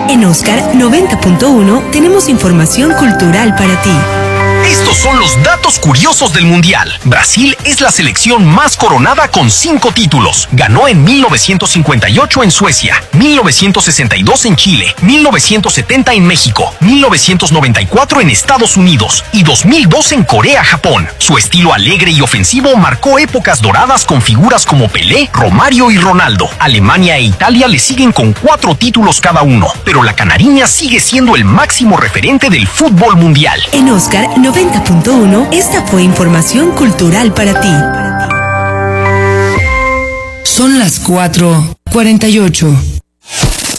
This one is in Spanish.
En Oscar 90.1 tenemos información cultural para ti. Estos son los datos curiosos del Mundial. Brasil es la selección más coronada con 5 títulos. Ganó en 1958 en Suecia, 1962 en Chile, 1970 en México, 1994 en Estados Unidos y 2002 en Corea-Japón. Su estilo alegre y ofensivo marcó épocas doradas con figuras como Pelé, Romario y Ronaldo. Alemania e Italia le siguen con 4 títulos cada uno, pero la canariña sigue siendo el máximo referente del fútbol mundial. En Oscar 90.1, esta fue información cultural para ti. Son las 4:48.